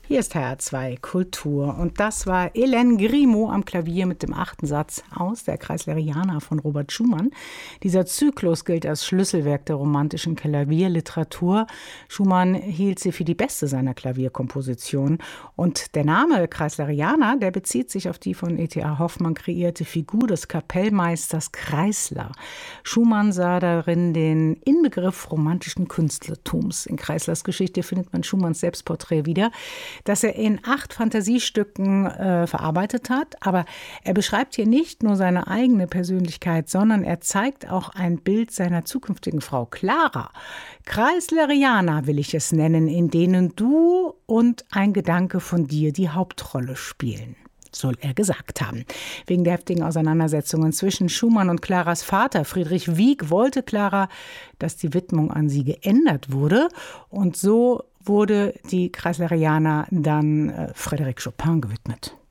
Hier ist HR2 Kultur und das war Hélène Grimaud am Klavier mit dem 8. Satz aus der Kreisleriana von Robert Schumann. Dieser Zyklus gilt als Schlüsselwerk der romantischen Klavierliteratur. Schumann hielt sie für die beste seiner Klavierkompositionen und der Name Kreisleriana, der bezieht sich auf die von E.T.A. Hoffmann kreierte Figur des Kapellmeisters Kreisler. Schumann sah darin den Inbegriff romantischen Künstlertums. In Kreislers Geschichte findet man Schumanns Selbstporträt wieder, das er in 8 Fantasiestücken verarbeitet hat. Aber er beschreibt hier nicht nur seine eigene Persönlichkeit, sondern er zeigt auch ein Bild seiner zukünftigen Frau Clara. Kreisleriana will ich es nennen, in denen du und ein Gedanke von dir die Hauptrolle spielen, soll er gesagt haben. Wegen der heftigen Auseinandersetzungen zwischen Schumann und Claras Vater Friedrich Wieck wollte Clara, dass die Widmung an sie geändert wurde. Und so wurde die Kreisleriana dann Frédéric Chopin gewidmet.